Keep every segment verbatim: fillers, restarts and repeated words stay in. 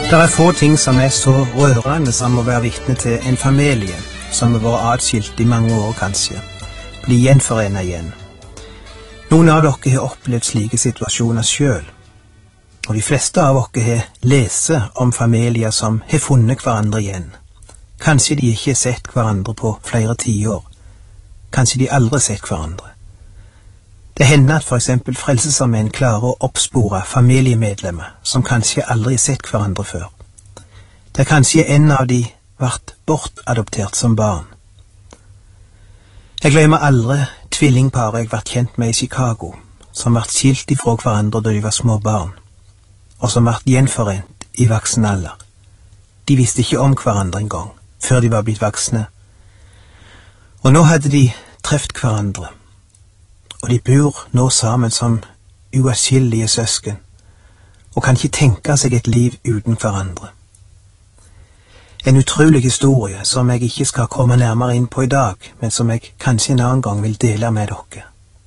Det er få ting som er så rørende som å være vitne til en familie som har vært atskilt i mange år kanskje, bli gjenforenet igjen. Noen av dere har opplevd slike situasjoner selv, og de fleste av dere har lest om familier som har funnet hverandre igjen. Kanskje de ikke har sett hverandre på flere tiår, kanskje de aldri har sett hverandre. Det hender at for eksempel Frelsesarmeen klarer å oppspore familiemedlemmer som kanskje aldri har sett hverandre før. Der kanskje en av de vært bortadoptert som barn. Jeg glemmer aldri tvillingparet jeg vært kjent med i Chicago, som vært skilt ifra hverandre da de var små barn, og som vært gjenforent i voksen alder. De visste ikke om hverandre en gang, før de var blitt voksne. Og nå hadde de treft hverandre, og de bor nå sammen som uatskillelige søsken, og kan ikke tenke seg et liv uten hverandre. En utrolig historie som jeg ikke skal komme nærmere inn på i dag, men som jeg kanskje en annen gang vil dele med dere.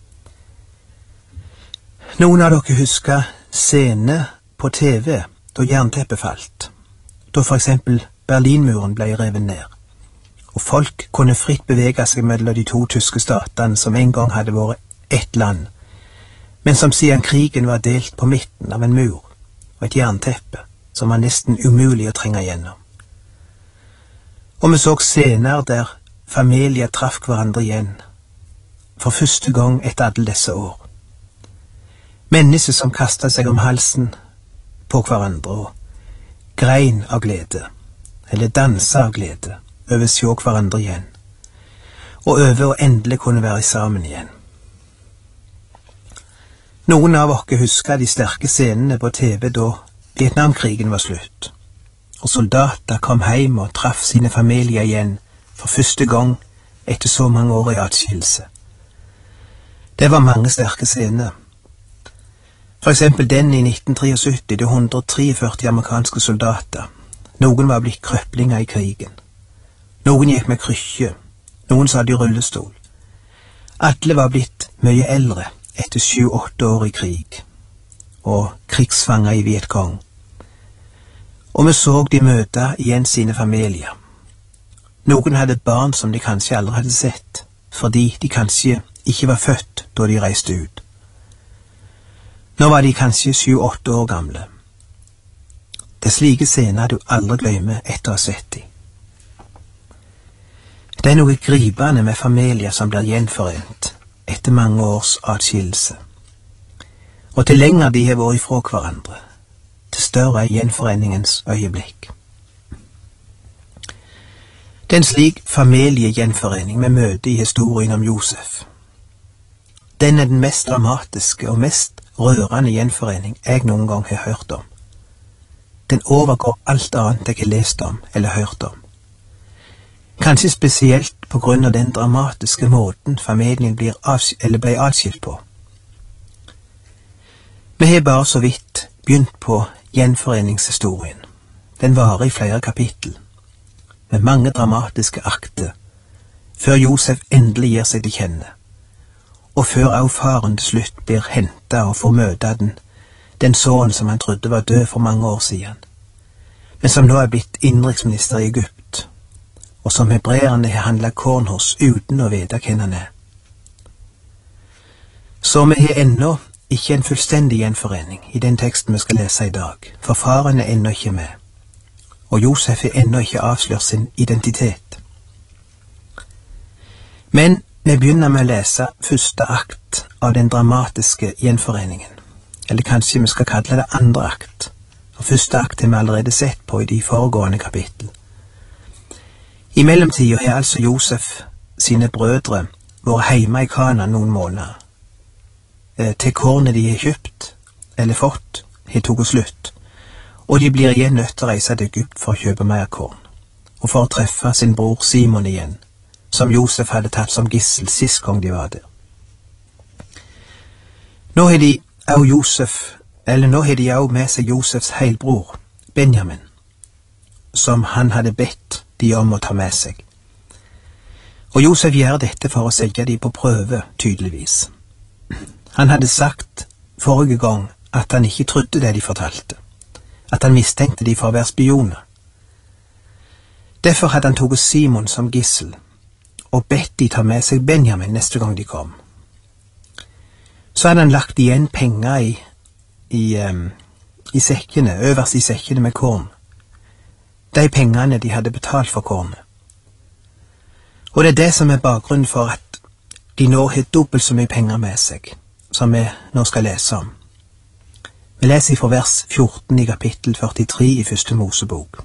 Noen av dere husker scene på T V da jernteppet falt, da for eksempel Berlinmuren ble revet ned, og folk kunne fritt bevege seg mellom de to tyske statene som en gang hadde vært ett land, men som siden krigen var delt på midten av en mur og et jernteppe som var nesten umulig å trenge gjennom. Og vi så scener der familier traff hverandre igjen, for første gang etter alle disse år. Mennesker som kastet seg om halsen på hverandre og grein av glede, eller dansa av glede, over å se hverandre igjen, og over å endelig kunne være sammen igjen. Noen av dere husker de sterke scenene på T V da Vietnamkrigen var slutt, og soldater kom hjem og traff sine familier igjen for første gang etter så mange år i atskillelse. Det var mange sterke scener. For eksempel den i nitten syttitre, det hundre og førtitre amerikanske soldater. Noen var blitt krøplinger i krigen. Noen gikk med krykke, noen satt i rullestol. Alle var blitt mye eldre etter sju-åtte år i krig, og krigsfanger i Vietcong. Og vi så de møte igjen sine familier. Noen hadde barn som de kanskje aldri hadde sett, fordi de kanskje ikke var født da de reiste ut. Nå var de kanskje sju-åtte år gamle. Det er slike scener du aldri glemmer etter å ha sett de. Det er noe gripende med familier som blir gjenforent etter mange års atskillelse. Og til lenger de har vært ifra hverandre, til større er gjenforeningens øyeblikk. Det er en slik familiegjenforening vi møter i historien om Josef. Den er den mest dramatiske og mest rørende gjenforening jeg noen gang har hørt om. Den overgår alt annet jeg har lest om eller hørt om. Kanskje spesielt på grunn av den dramatiske måten familien blir eller ble atskilt på. Vi har bare så vidt begynt på gjenforeningshistorien. Den varer i flere kapittel, med mange dramatiske akter, før Josef endelig gir seg til kjenne, og før også faren til slutt blir hentet og får møte den, den sønnen som han trodde var død for mange år siden, men som nå er blitt innenriksminister i Egypt, og som hebreerne har handlet korn hos uten å vite hvem han er. Så vi har ennå ikke en fullstendig gjenforening i den teksten vi skal lese i dag, for faren er ennå ikke med, og Josef har ennå ikke avslørt sin identitet. Men vi begynner med å lese første akt av den dramatiske gjenforeningen, eller kanskje vi skal kalle det andre akt, og første akt har vi allerede sett på i de foregående kapittel. I mellomtiden har altså Josef sine brødre vært hjemme i Kana noen måneder, til kornet de har kjøpt, eller fått, har tog slutt, og de blir igjen nødt til å reise til Egypt for å kjøpe mer korn, og for å treffe sin bror Simon igjen, som Josef hadde tatt som gissel sist gang de var der. Nå har de også Josef, eller nå har de også med seg Josefs heilbror, Benjamin, som han hadde bedt de om å ta med seg. Og Josef gjør dette for å sette de på prøve, tydeligvis. Han hadde sagt forrige gang at han ikke trodde det de fortalte, at han mistenkte de for å være spioner. Derfor hadde han tatt Simon som gissel, og bedt de ta med seg Benjamin neste gang de kom. Så hadde han lagt igjen penger i, i, um, i sekkene, øverst i sekkene med korn. De pengene de hadde betalt for kornet. Og det er det som er bakgrunnen for at de nå har dobbelt så mye penger med seg, som vi nå skal lese om. Vi leser fra vers fjorten i kapittel førtitre i første Mosebok.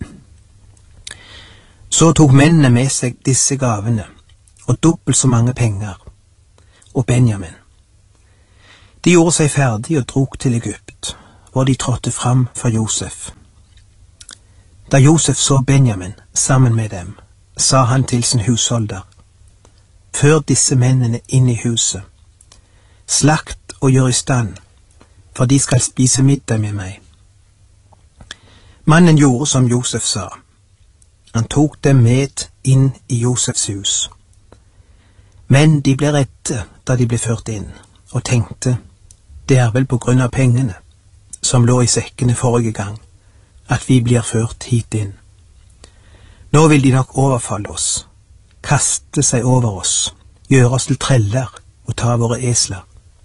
Så tok mennene med seg disse gavene, og dobbelt så mange penger, og Benjamin. De gjorde seg ferdig og drog til Egypt, hvor de trådte fram for Josef. Da Josef så Benjamin sammen med dem, sa han til sin husholder: Før disse mennene inn i huset, slakt og gjør i stand, for de skal spise middag med meg. Mannen gjorde som Josef sa. Han tok dem med inn i Josefs hus. Men de ble redde da de ble ført inn, og tenkte, det er vel på grunn av pengene, som lå i sekkene forrige gang, at vi blir ført hit inn. Nå vil de nok overfalle oss, kaste seg over oss, gjøre oss til treller og ta våre esler.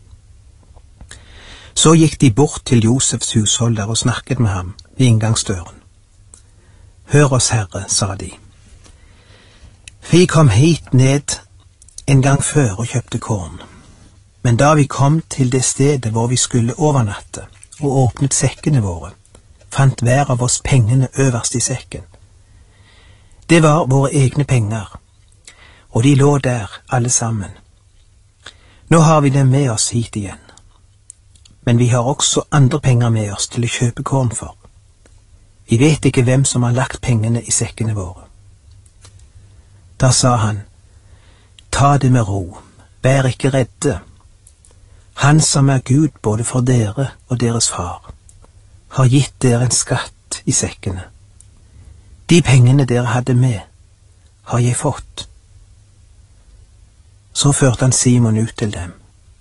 Så gikk de bort til Josefs husholder og snakket med ham ved inngangsdøren. Hør oss, Herre, sa de. Vi kom hit ned en gang før og kjøpte korn. Men da vi kom til det stedet hvor vi skulle overnatte og åpnet sekkene våre, fant hver av oss pengene øverst i sekken. Det var våre egne penger, og de lå der alle sammen. Nå har vi dem med oss hit igjen. Men vi har også andre penger med oss til å kjøpe korn for. Vi vet ikke hvem som har lagt pengene i sekkene våre. Da sa han, ta det med ro, vær ikke redde. Han som er Gud både for dere og deres far, har gitt dere en skatt i sekkene. De pengene dere hadde med, har jeg fått. Så førte han Simon ut til dem.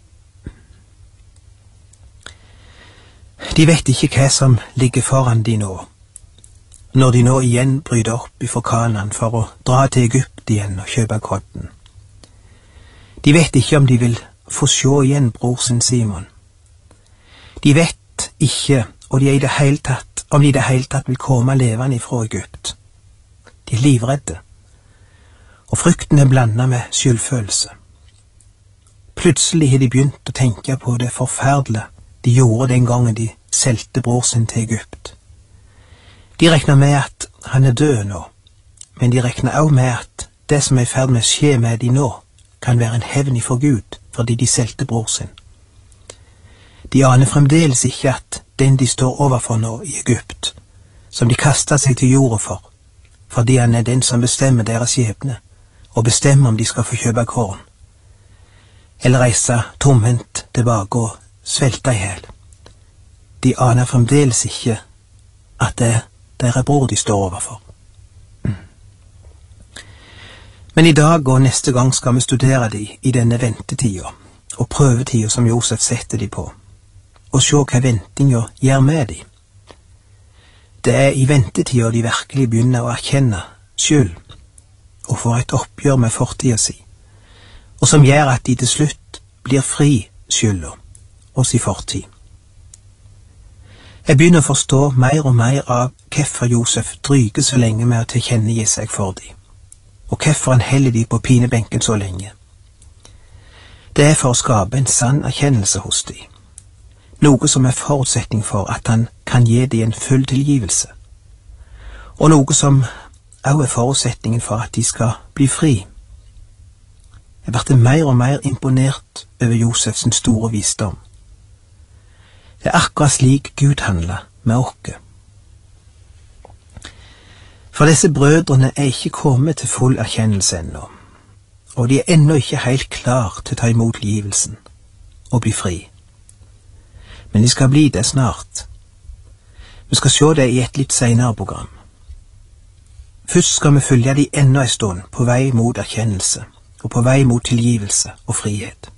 De vet ikke hva som ligger foran de nå, når de nå igjen bryter opp ifra Kanaan for å dra til Egypt igjen og kjøpe kodden. De vet ikke om de vil få se igjen bror sin Simon. De vet ikke og de er i det hele tatt, om de i det hele tatt vil komme levende ifra Egypt. De er livredde, og frykten er blandet med skyldfølelse. Plutselig har de begynt å tenke på det forferdelige de gjorde den gangen de selte bror sin til Egypt. De regner med at han er død nå, men de regner også med at det som er i ferd med å skje med de nå, kan være en hevn ifra Gud fordi de selte bror sin. De aner fremdeles ikke at den de står overfor nå i Egypt, som de kastet seg til jorda for, fordi han er den som bestemmer deres skjebne, og bestemmer om de skal få kjøpe korn, eller reise tomhendt tilbake og svelte i hjel. De aner fremdeles ikke at det er deres bror de står overfor. Men i dag og neste gang skal vi studere de i denne ventetida og prøvetida som Josef setter de på, og se hva ventinga gjør med de. Det er i ventetida de virkelig begynner å erkjenne skyld og får et oppgjør med fortida si, og som gjør at de til slutt blir fri skylda og si fortid. Jeg begynner å forstå mer og mer av hvorfor Josef dryger så lenge med å tilkjennegi seg for de, og hvorfor han heller de på pinebenken så lenge. Det er for å skape en sann erkjennelse hos de, noe som er forutsetning for at han kan gi de en full tilgivelse, og noe som også er forutsetningen for at de skal bli fri. Jeg ble mer og mer imponert over Josefs store visdom. Det er akkurat slik Gud handler med oss. For disse brødrene er ikke kommet til full erkjennelse ennå, og de er ennå ikke helt klar til å ta imot tilgivelsen og bli fri. Men de skal bli det snart. Vi skal se det i et litt senere program. Først skal vi følge de enda en stund på vei mot erkjennelse, og på vei mot tilgivelse og frihet.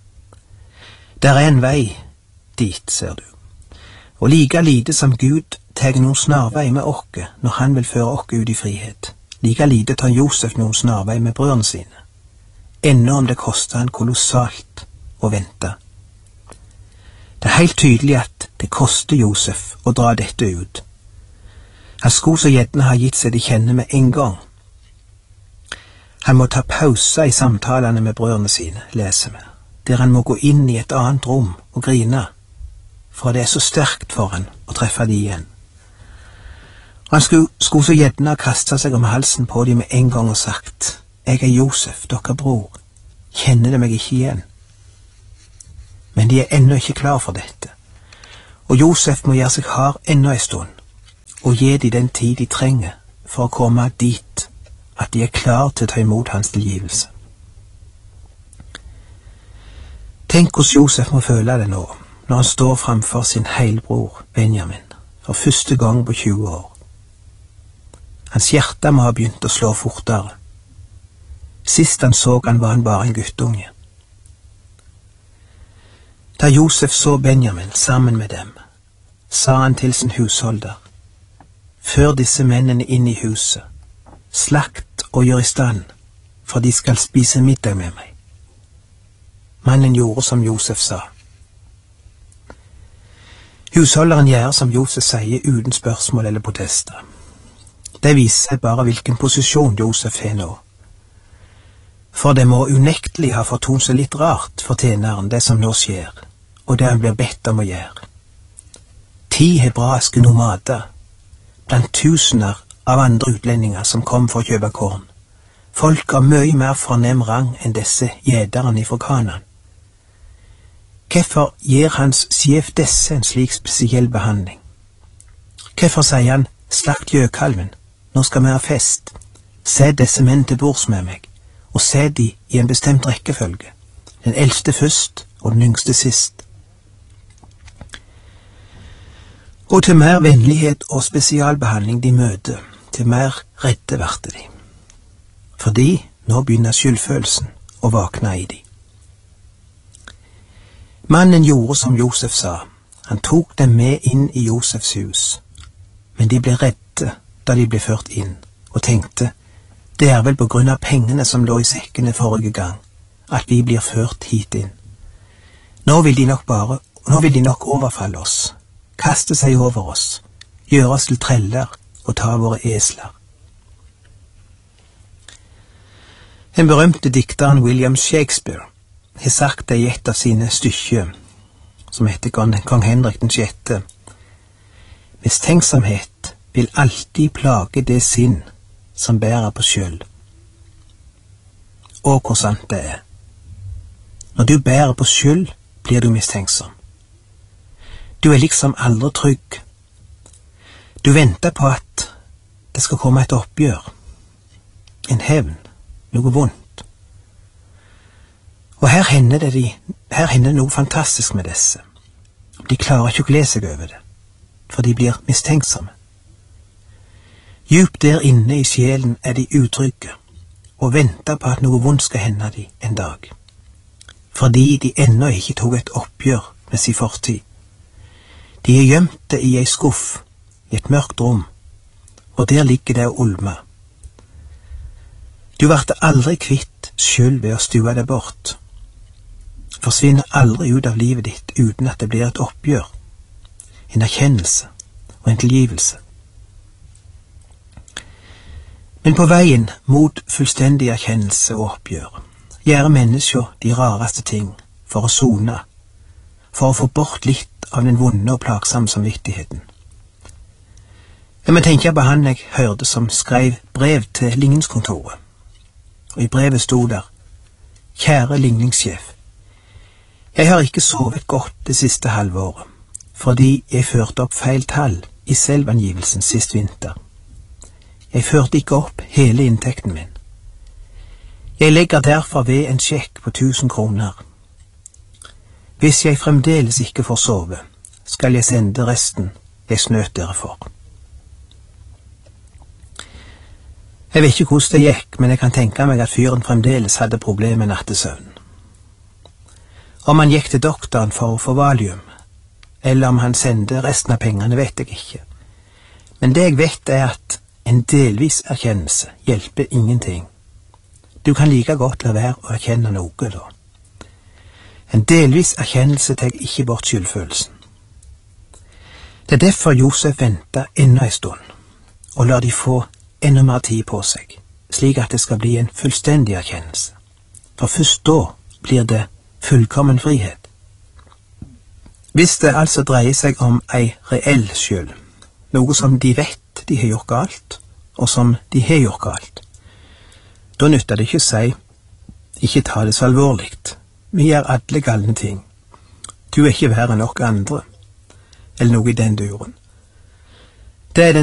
Der er en vei dit, ser du. Og like lite som Gud tar noen snarvei med okke når han vil føre okke ut i frihet. Like lite tar Josef noen snarvei med brødrene sine, ennå om det koster han kolossalt å vente. Det er helt tydelig at det koster Josef å dra dette ut. Han skulle så gjerne ha gitt seg til kjenne med en gang. Han må ta pause i samtalene med brødrene sine, leser vi, der han må gå inn i et annet rom og grine, for det er så sterkt for han å treffe de igjen. Han skulle, skulle så gjerne ha kastet seg om halsen på dem med en gang og sagt, «Jeg er Josef, dere bror, kjenner de meg ikke igjen?» Men de er ennå ikke klar for dette, og Josef må gjøre seg hard ennå en stund, og gi de den tid de trenger for å komme dit at de er klar til å ta imot hans tilgivelse. Tenk hvordan Josef må føle det nå, når han står framfor sin heilbror Benjamin, for første gang på tjue år. Hans hjerte må ha begynt å slå fortere. Sist han så han var han bare en guttunge. Da Josef så Benjamin sammen med dem, sa han til sin husholder, «Før disse mennene inn i huset, slakt og gjør i stand, for de skal spise middag med meg.» Mannen gjorde som Josef sa. Husholderen gjør som Josef sier uten spørsmål eller protester. Det viser bare hvilken posisjon Josef har nå. For det må unektelig ha fortont seg litt rart for tjeneren det som nå skjer, og det han blir bedt om å gjøre. Ti hebraiske nomader, blant tusener av andre utlendinger som kom for å kjøpe korn, folk av mye mer fornem rang enn disse gjederne fra Kanaan. Hvorfor gir hans sjef disse en slik spesiell behandling? Hvorfor sier han, slakt gjøkalven, nå skal vi ha fest, se disse menn til bords med meg, og se de i en bestemt rekkefølge, den eldste først og den yngste sist. Og til mer vennlighet og spesialbehandling de møter, til mer redde verte de. Fordi nå begynner skyldfølelsen å vakne i de. Mannen gjorde som Josef sa, han tok dem med inn i Josefs hus, men de ble redde da de ble ført inn, og tenkte, det er vel på grunn av pengene som lå i sekkene forrige gang, at vi blir ført hit inn. Nå vil de nok bare, nå vil de nok overfalle oss, kaste seg over oss, gjøre oss til treller og ta våre esler. Den berømte dikteren William Shakespeare har sagt det i et av sine stykker, som heter Kong Henrik den sjette. Mistenksomhet vil alltid plage det sinn som bærer på skyld. Og hvor sant det er. Når du bærer på skyld, blir du mistenksom. Du er liksom aldri trygg. Du venter på at det skal komme et oppgjør, en hevn, noe vondt. Og her hender det, de, her hender det noe fantastisk med disse. De klarer ikke å glede seg over det, for de blir mistenksomme. Djupt der inne i sjelen er de utrygge, og venter på at noe vondt skal hende de en dag. Fordi de ennå ikke tok et oppgjør med sin fortid. De er gjemt det i ei skuff, i et mørkt rom, og der ligger det å ulme. Du varte aldri kvitt skyld ved å stue det bort. Forsvinner aldri ut av livet ditt uten at det blir et oppgjør, en erkjennelse og en tilgivelse. Men på veien mot fullstendig erkjennelse og oppgjør gjør mennesker de rareste ting for å sone, for å få bort litt av den vonde og plagsomme samvittigheten. Jeg må tenke på han jeg hørte som skrev brev til ligningskontoret, og i brevet stod der, kjære ligningssjef, jeg har ikke sovet godt det siste halvåret, fordi jeg førte opp feil tall i selvangivelsen sist vinter. Jeg førte ikke opp hele inntekten min. Jeg legger derfor ved en sjekk på tusen kroner. Hvis jeg fremdeles ikke får sove, skal jeg sende resten jeg snøt dere for. Jeg vet ikke hvordan det gikk, men jeg kan tenke meg at fyren fremdeles hadde problemer med nattesøvn. Om han gikk til doktoren for å få valium, eller om han sendte resten av pengene, vet jeg ikke. Men det jeg vet er at en delvis erkjennelse hjelper ingenting. Du kan like godt la være å erkjenne noe da. En delvis erkjennelse tar ikke bort skyldfølelsen. Det er derfor Josef ventet enda en stund, og lar de få enda mer tid på seg, slik at det skal bli en fullstendig erkjennelse. For først da blir det fullkommen frihet. Hvis det altså dreier seg om ei reell skyld, noe som de vet de har gjort galt, og som de har gjort galt, da nytter det ikke å si, ikke ta det så alvorligt. Vi gjør alle galne ting. Du er ikke verre enn nok andre, eller noe i den duren. Det er den